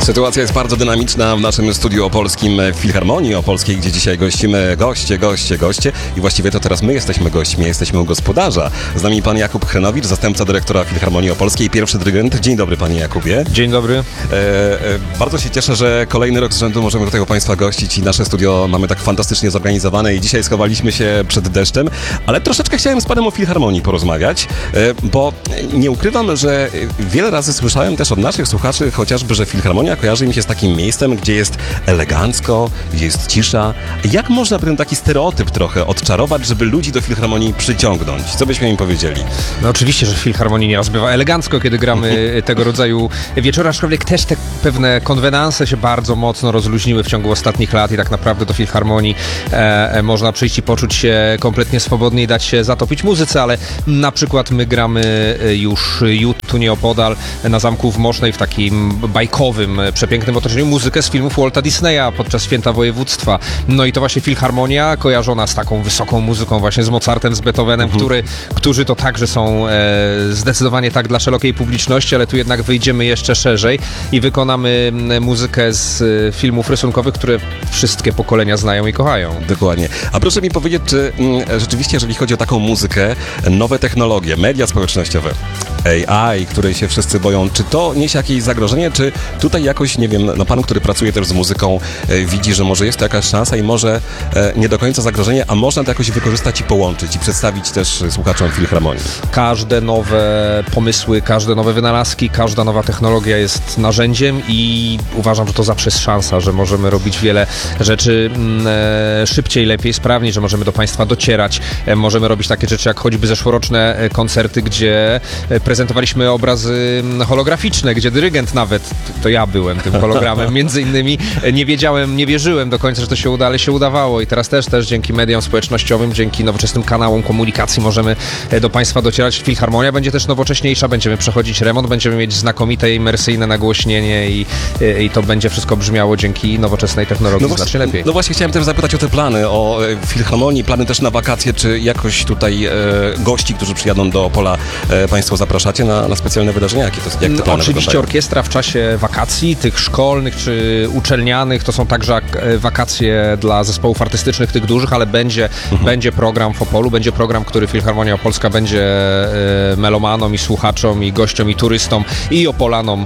Sytuacja jest bardzo dynamiczna w naszym studiu opolskim w Filharmonii Opolskiej, gdzie dzisiaj gościmy goście i właściwie to teraz my jesteśmy gośćmi, jesteśmy u gospodarza. Z nami pan Jakub Chrenowicz, zastępca dyrektora Filharmonii Opolskiej, pierwszy dyrygent. Dzień dobry, panie Jakubie. Dzień dobry. Bardzo się cieszę, że kolejny rok z rzędu możemy tutaj u państwa gościć i nasze studio mamy tak fantastycznie zorganizowane i dzisiaj schowaliśmy się przed deszczem, ale troszeczkę chciałem z panem o Filharmonii porozmawiać, bo nie ukrywam, że wiele razy słyszałem też od naszych słuchaczy chociażby, że Filharmonia kojarzy mi się z takim miejscem, gdzie jest elegancko, gdzie jest cisza. Jak można ten taki stereotyp trochę odczarować, żeby ludzi do Filharmonii przyciągnąć? Co byśmy im powiedzieli? No oczywiście, że w Filharmonii nieraz bywa elegancko, kiedy gramy tego rodzaju wieczory, aczkolwiek też te pewne konwenanse się bardzo mocno rozluźniły w ciągu ostatnich lat i tak naprawdę do Filharmonii można przyjść i poczuć się kompletnie swobodnie i dać się zatopić muzyce, ale na przykład my gramy już tu nieopodal na Zamku w Mosznej w takim bajkowym, przepięknym otoczeniu muzykę z filmów Walta Disneya podczas Święta Województwa. No i to właśnie Filharmonia kojarzona z taką wysoką muzyką, właśnie z Mozartem, z Beethovenem, którzy to także są zdecydowanie tak dla szerokiej publiczności, ale tu jednak wyjdziemy jeszcze szerzej i wykonamy muzykę z filmów rysunkowych, które wszystkie pokolenia znają i kochają. Dokładnie. A proszę mi powiedzieć, czy rzeczywiście, jeżeli chodzi o taką muzykę, nowe technologie, media społecznościowe, AI, której się wszyscy boją, czy to niesie jakieś zagrożenie, czy tutaj jakoś, nie wiem, no pan, który pracuje też z muzyką, widzi, że może jest to jakaś szansa i może nie do końca zagrożenie, a można to jakoś wykorzystać i połączyć i przedstawić też słuchaczom Filharmonii? Każde nowe pomysły, każde nowe wynalazki, każda nowa technologia jest narzędziem i uważam, że to zawsze jest szansa, że możemy robić wiele rzeczy szybciej, lepiej, sprawniej, że możemy do państwa docierać. Możemy robić takie rzeczy jak choćby zeszłoroczne koncerty, gdzie prezentowaliśmy obrazy holograficzne, gdzie dyrygent nawet, to ja byłem tym hologramem, między innymi nie wierzyłem do końca, że to się uda, ale się udawało i teraz też dzięki mediom społecznościowym, dzięki nowoczesnym kanałom komunikacji możemy do państwa docierać. Filharmonia będzie też nowocześniejsza, będziemy przechodzić remont, będziemy mieć znakomite imersyjne nagłośnienie i to będzie wszystko brzmiało dzięki nowoczesnej technologii znacznie lepiej. No właśnie chciałem też zapytać o te plany, o Filharmonii, plany też na wakacje, czy jakoś tutaj gości, którzy przyjadą do Opola, państwo zapraszacie na specjalne wydarzenia? Jak te plany Oczywiście wyglądają? orkiestra w czasie wakacji, tych szkolnych czy uczelnianych, to są także wakacje dla zespołów artystycznych, tych dużych, ale będzie program w Opolu, będzie program, który Filharmonia Opolska będzie melomanom i słuchaczom i gościom i turystom i Opolanom